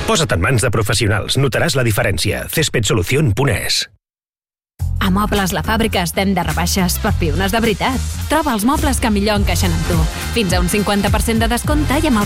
Posa't en mans de professionals, notaràs la diferència. cespedsolucion.es. A Mobles La Fàbrica estem de rebaixes per piones de veritat. Troba els mobles que millor encaixen amb tu. Fins a un 50% de descompte i amb el